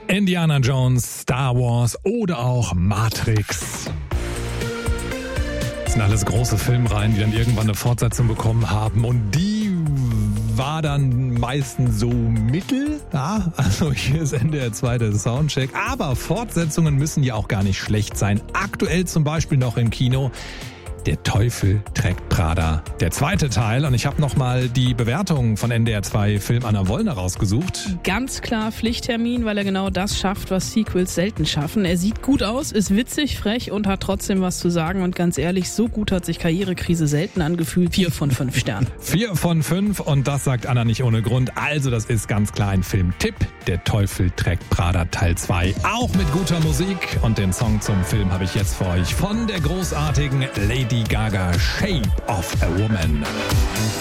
Indiana Jones, Star Wars oder auch Matrix. Das sind alles große Filmreihen, die dann irgendwann eine Fortsetzung bekommen haben. Und die war dann meistens so mittel. Ja, also hier ist NDR 2 der Soundcheck. Aber Fortsetzungen müssen ja auch gar nicht schlecht sein. Aktuell zum Beispiel noch im Kino Der Teufel trägt Prada, der zweite Teil. Und ich habe nochmal die Bewertung von NDR 2 Film Anna Wollner rausgesucht. Ganz klar Pflichttermin, weil er genau das schafft, was Sequels selten schaffen. Er sieht gut aus, ist witzig, frech und hat trotzdem was zu sagen. Und ganz ehrlich, so gut hat sich Karrierekrise selten angefühlt. 4 von 5 Sternen. 4 von 5 und das sagt Anna nicht ohne Grund. Also das ist ganz klar ein Filmtipp. Der Teufel trägt Prada Teil 2. Auch mit guter Musik. Und den Song zum Film habe ich jetzt für euch von der großartigen Lady Gaga, Shape of a Woman.